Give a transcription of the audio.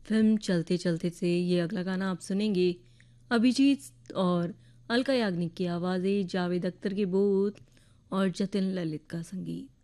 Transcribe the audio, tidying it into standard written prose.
Film चलते चलते से ये अगला गाना आप सुनेंगे अभिजीत और अलका याग्निक की आवाज़ें, जावेद अख्तर के बोल और जतिन ललित का संगीत।